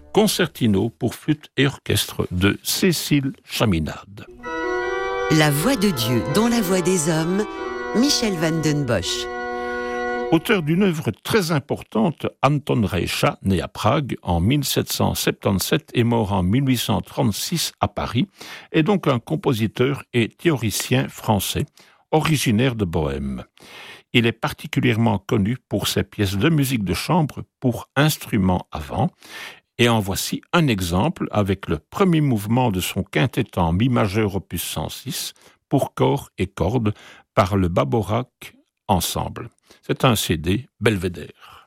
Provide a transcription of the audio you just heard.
concertino pour flûte et orchestre de Cécile Chaminade. La voix de Dieu dans la voix des hommes, Michel van den Bosch. Auteur d'une œuvre très importante, Anton Reicha, né à Prague en 1777 et mort en 1836 à Paris, est donc un compositeur et théoricien français, originaire de Bohême. Il est particulièrement connu pour ses pièces de musique de chambre pour instruments à vent, et en voici un exemple avec le premier mouvement de son quintet en mi majeur opus 106 pour corps et cordes par le Baborac Ensemble. C'est un CD Belvédère.